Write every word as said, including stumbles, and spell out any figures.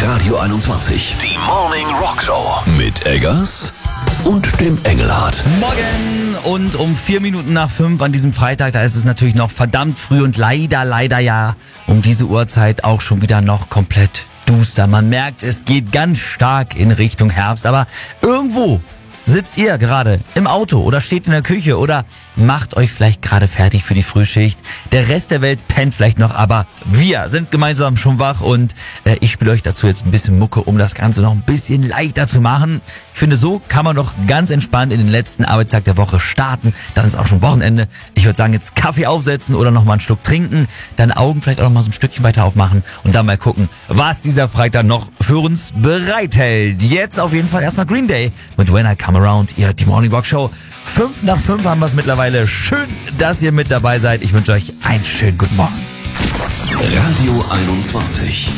Radio einundzwanzig. Die Morning Rock Show mit Eggers und dem Engelhardt. Morgen und um vier Minuten nach fünf an diesem Freitag, da ist es natürlich noch verdammt früh und leider, leider ja um diese Uhrzeit auch schon wieder noch komplett duster. Man merkt, es geht ganz stark in Richtung Herbst, aber irgendwo sitzt ihr gerade im Auto oder steht in der Küche oder macht euch vielleicht gerade fertig für die Frühschicht. Der Rest der Welt pennt vielleicht noch, aber wir sind gemeinsam schon wach und äh, ich spiele euch dazu jetzt ein bisschen Mucke, um das Ganze noch ein bisschen leichter zu machen. Ich finde, so kann man doch ganz entspannt in den letzten Arbeitstag der Woche starten. Dann ist auch schon Wochenende. Ich würde sagen, jetzt Kaffee aufsetzen oder noch mal einen Schluck trinken, dann Augen vielleicht auch noch mal so ein Stückchen weiter aufmachen und dann mal gucken, was dieser Freitag noch für uns bereithält. Jetzt auf jeden Fall erstmal Green Day mit When I Come Around, ihr die Morning Rock Show. Fünf nach fünf haben wir es mittlerweile. Schön, dass ihr mit dabei seid. Ich wünsche euch einen schönen guten Morgen. Radio einundzwanzig.